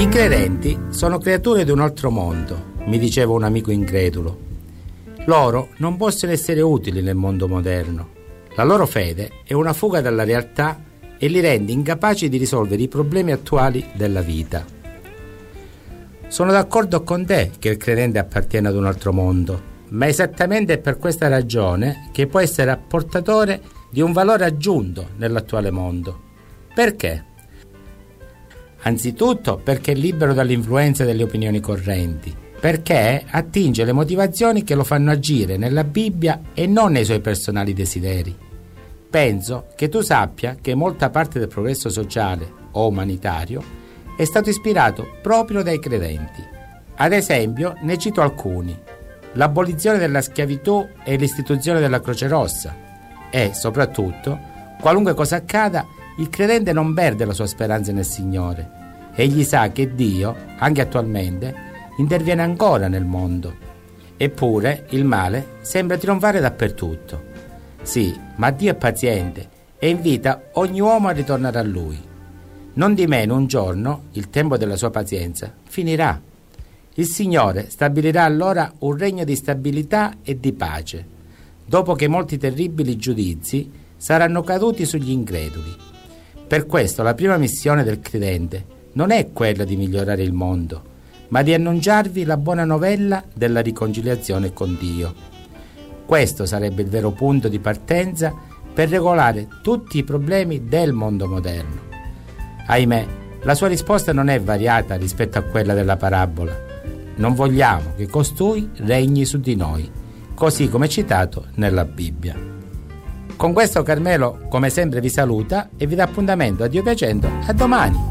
credenti sono creature di un altro mondo, mi diceva un amico incredulo. Loro non possono essere utili nel mondo moderno. La loro fede è una fuga dalla realtà e li rende incapaci di risolvere i problemi attuali della vita. Sono d'accordo con te che il credente appartiene ad un altro mondo, ma esattamente è per questa ragione che può essere portatore di un valore aggiunto nell'attuale mondo. Perché? Anzitutto perché è libero dall'influenza delle opinioni correnti, perché attinge le motivazioni che lo fanno agire nella Bibbia e non nei suoi personali desideri. Penso che tu sappia che molta parte del progresso sociale o umanitario è stato ispirato proprio dai credenti. Ad esempio, ne cito alcuni: l'abolizione della schiavitù e l'istituzione della Croce Rossa. E, soprattutto, qualunque cosa accada, il credente non perde la sua speranza nel Signore. Egli sa che Dio, anche attualmente, interviene ancora nel mondo. Eppure il male sembra trionfare dappertutto. Sì, ma Dio è paziente e invita ogni uomo a ritornare a Lui. Non di meno un giorno il tempo della sua pazienza finirà. Il Signore stabilirà allora un regno di stabilità e di pace, dopo che molti terribili giudizi saranno caduti sugli increduli. Per questo la prima missione del credente non è quella di migliorare il mondo, ma di annunciarvi la buona novella della riconciliazione con Dio. Questo sarebbe il vero punto di partenza per regolare tutti i problemi del mondo moderno. Ahimè, la sua risposta non è variata rispetto a quella della parabola. Non vogliamo che costui regni su di noi, così come citato nella Bibbia. Con questo Carmelo, come sempre, vi saluta e vi dà appuntamento, a Dio piacendo, a domani.